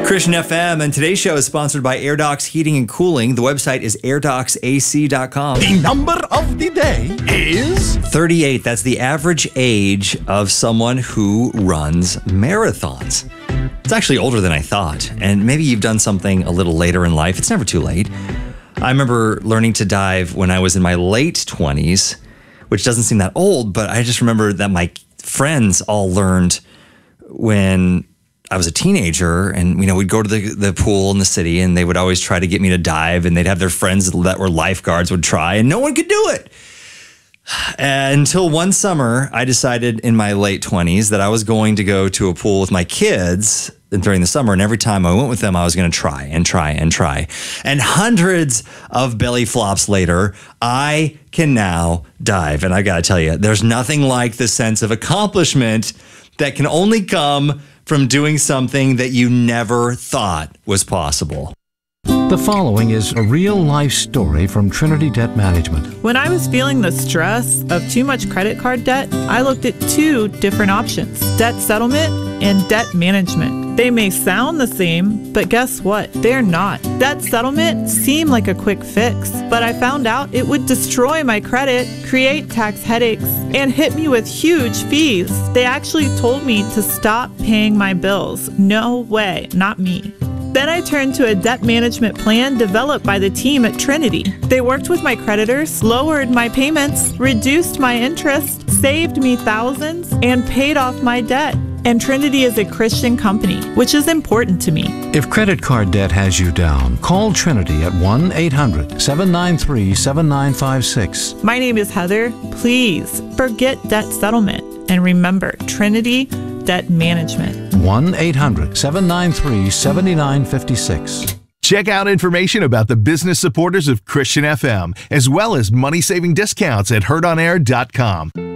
Christian FM, and today's show is sponsored by AirDocs Heating and Cooling. The website is airdocsac.com. The number of the day is 38. That's the average age of someone who runs marathons. It's actually older than I thought, and maybe you've done something a little later in life. It's never too late. I remember learning to dive when I was in my late 20s, which doesn't seem that old, but I just remember that my friends all learned when I was a teenager, and we'd go to the pool in the city, and they would always try to get me to dive, and they'd have their friends that were lifeguards would try, and no one could do it. Until one summer, I decided in my late 20s that I was going to go to a pool with my kids during the summer, and every time I went with them, I was going to try and try and try. And hundreds of belly flops later, I can now dive. And I got to tell you, there's nothing like the sense of accomplishment that can only come from doing something that you never thought was possible. The following is a real-life story from Trinity Debt Management. When I was feeling the stress of too much credit card debt, I looked at two different options: debt settlement and debt management. They may sound the same, but guess what? They're not. Debt settlement seemed like a quick fix, but I found out it would destroy my credit, create tax headaches, and hit me with huge fees. They actually told me to stop paying my bills. No way, not me. Then I turned to a debt management plan developed by the team at Trinity. They worked with my creditors, lowered my payments, reduced my interest, saved me thousands, and paid off my debt. And Trinity is a Christian company, which is important to me. If credit card debt has you down, call Trinity at 1-800-793-7956. My name is Heather. Please forget debt settlement and remember Trinity Debt Management. 1-800-793-7956. Check out information about the business supporters of Christian FM, as well as money-saving discounts at heardonair.com.